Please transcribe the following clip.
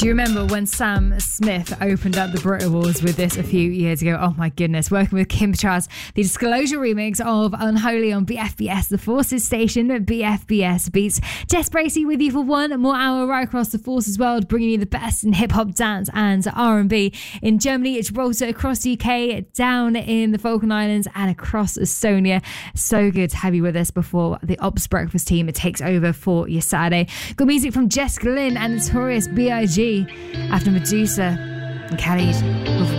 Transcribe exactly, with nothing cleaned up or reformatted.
Do you remember when Sam Smith opened up the Brit Awards with this a few years ago? Oh my goodness, working with Kim Petras, the Disclosure remix of Unholy on B F B S, the Forces station, B F B S Beats. Jess Bracey with you for one more hour right across the Forces world, bringing you the best in hip-hop, dance and R and B. In Germany, Gibraltar, across the U K, down in the Falkland Islands and across Estonia. So good to have you with us before the Ops Breakfast team takes over for your Saturday. Good music from Jessica Lynn and Notorious B I G after Medusa and Khalid with